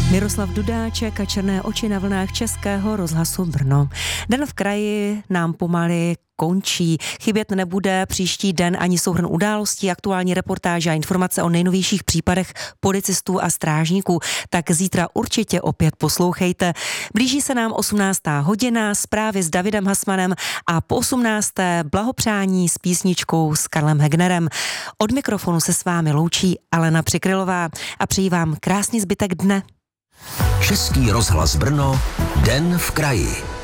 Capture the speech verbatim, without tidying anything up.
Miroslav Dudáček a černé oči na vlnách Českého rozhlasu Brno. Den v kraji nám pomalu končí. Chybět nebude příští den ani souhrn událostí, aktuální reportáže a informace o nejnovějších případech policistů a strážníků. Tak zítra určitě opět poslouchejte. Blíží se nám osmnáctá hodina, zprávy s Davidem Hasmanem a po osmnácté blahopřání s písničkou s Karlem Hegnerem. Od mikrofonu se s vámi loučí Alena Přikrylová a přeji vám krásný zbytek dne. Český rozhlas Brno, den v kraji.